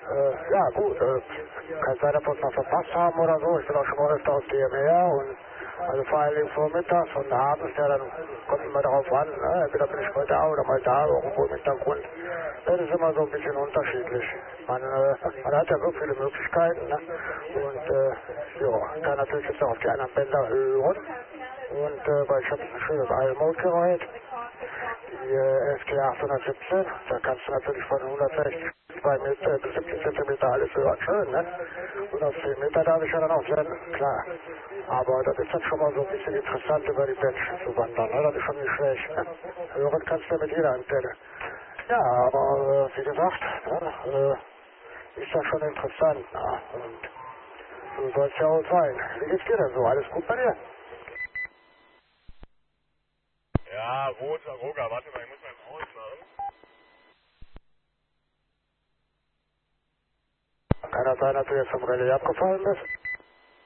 Ja, gut. Kann sein, dass wir uns noch verpasst haben oder so. Ich bin auch schon mal öfter aus DMR und also vor allen Dingen vormittags und abends, ja, dann kommt immer darauf an, ne? Entweder bin ich mal da oder mal da, irgendwo im Hintergrund. Das ist immer so ein bisschen unterschiedlich. Man hat ja so viele Möglichkeiten, ne? Und ja, kann natürlich jetzt auch auf die anderen Bänder hören. Und weil ich habe ein schönes All-Mode-Gerät, die FT 817, da kannst du natürlich von 160 2 Meter bis 70 Zentimeter alles hören, schön, ne? Und auf 10 Meter darf ich ja dann auch senden, klar. Aber das ist dann schon mal so ein bisschen interessant, über die Menschen zu wandern, ne? Das ist schon nicht schlecht, ne? Hören kannst du mit jeder Antenne. Ja, aber wie gesagt, ne? Ist ja schon interessant, ne? Und so soll es ja auch sein. Wie geht's dir denn so? Alles gut bei dir? Ja, Roger, warte mal, ich muss mal ausmachen. Kann das sein, dass du jetzt vom Relais abgefallen bist?